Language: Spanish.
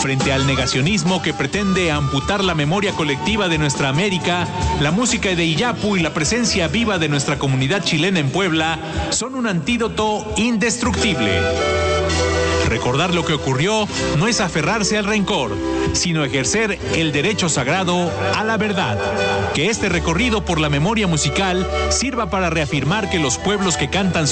Frente al negacionismo que pretende amputar la memoria colectiva de nuestra América, la música de Iyapu y la presencia viva de nuestra comunidad chilena en Puebla son un antídoto indestructible. Recordar lo que ocurrió no es aferrarse al rencor, sino ejercer el derecho sagrado a la verdad. Que este recorrido por la memoria musical sirva para reafirmar que los pueblos que cantan